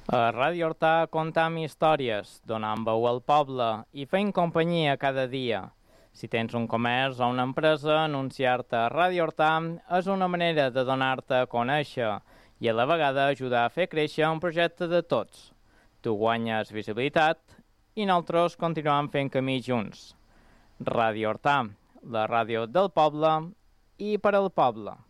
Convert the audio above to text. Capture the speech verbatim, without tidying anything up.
A Ràdio Hortà contem històries, donant veu al poble i fent companyia cada dia. Si tens un comerç o una empresa, anunciar-te a Ràdio Hortà és una manera de donar-te a conèixer i a la vegada ajudar a fer créixer un projecte de tots. Tu guanyes visibilitat i nosaltres continuem fent camí junts. Ràdio Hortà, la ràdio del poble i per al poble.